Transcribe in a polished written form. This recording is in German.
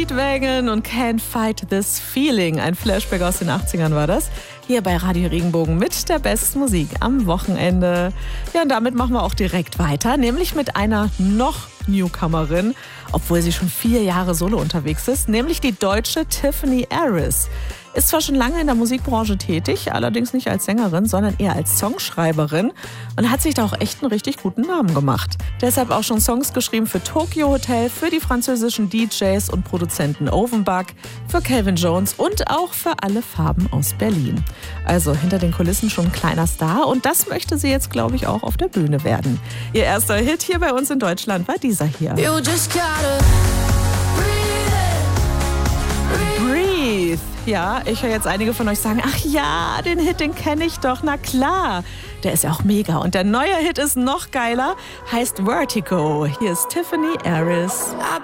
Speedwagon und Can't Fight This Feeling. Ein Flashback aus den 80ern war das. Hier bei Radio Regenbogen mit der besten Musik am Wochenende. Ja, und damit machen wir auch direkt weiter, nämlich mit einer noch Newcomerin, obwohl sie schon 4 Jahre solo unterwegs ist, nämlich die deutsche Tiffany Aris. Ist zwar schon lange in der Musikbranche tätig, allerdings nicht als Sängerin, sondern eher als Songschreiberin und hat sich da auch echt einen richtig guten Namen gemacht. Deshalb auch schon Songs geschrieben für Tokyo Hotel, für die französischen DJs und Produzenten Ovenbach, für Calvin Jones und auch für alle Farben aus Berlin. Also hinter den Kulissen schon ein kleiner Star und das möchte sie jetzt, glaube ich, auch auf der Bühne werden. Ihr erster Hit hier bei uns in Deutschland war dieser hier. You just gotta Breathe. Ja, ich höre jetzt einige von euch sagen, ach ja, den Hit, den kenne ich doch, na klar. Der ist ja auch mega und der neue Hit ist noch geiler, heißt Vertigo. Hier ist Tiffany Aris. I've